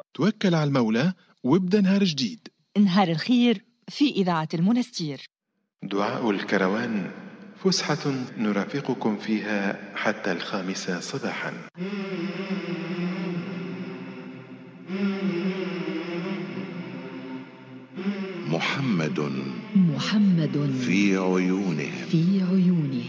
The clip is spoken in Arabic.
توكل على المولى وابدأ نهار جديد. نهار الخير في إذاعة المنستير. دعاء الكروان، فسحة نرافقكم فيها حتى 5 صباحا. محمد في عيونهم